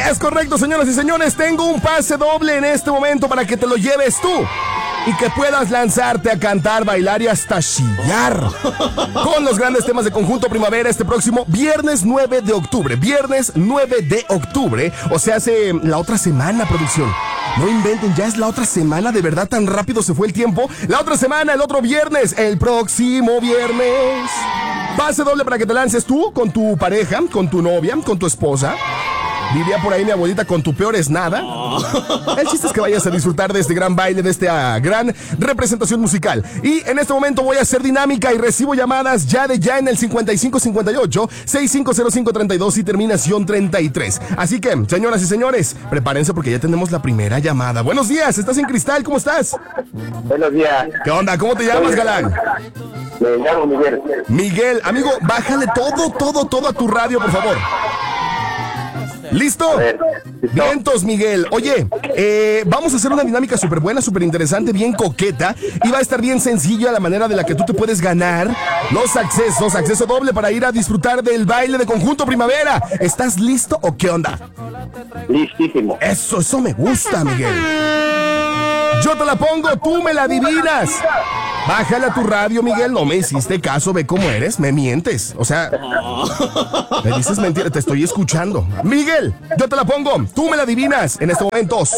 Es correcto, señoras y señores. Tengo un pase doble en este momento para que te lo lleves tú y que puedas lanzarte a cantar, bailar y hasta chillar con los grandes temas de Conjunto Primavera este próximo viernes 9 de octubre. Viernes 9 de octubre, o sea, hace la otra semana, producción. No inventen, ya es la otra semana, de verdad tan rápido se fue el tiempo. La otra semana, el otro viernes, el próximo viernes. Pase doble para que te lances tú con tu pareja, con tu novia, con tu esposa. Diría por ahí mi abuelita, con tu peor es nada. El chiste es que vayas a disfrutar de este gran baile, de esta gran representación musical. Y en este momento voy a hacer dinámica y recibo llamadas ya en el 5558-650532 y terminación 33. Así que, señoras y señores, prepárense porque ya tenemos la primera llamada. Buenos días, ¿estás en Cristal? ¿Cómo estás? Buenos días. ¿Qué onda? ¿Cómo te llamas, galán? Me llamo Miguel. Miguel, amigo, bájale todo a tu radio, por favor. ¿Listo? Vientos, Miguel. Oye, vamos a hacer una dinámica súper buena, súper interesante, bien coqueta. Y va a estar bien sencillo a la manera de la que tú te puedes ganar los acceso doble para ir a disfrutar del baile de Conjunto Primavera. ¿Estás listo o qué onda? Listísimo. Eso me gusta, Miguel. Yo te la pongo, tú me la adivinas. Bájale a tu radio, Miguel. No me hiciste caso, ve cómo eres. Me mientes. O sea, me dices mentira, te estoy escuchando. Miguel, yo te la pongo, tú me la adivinas en este momento.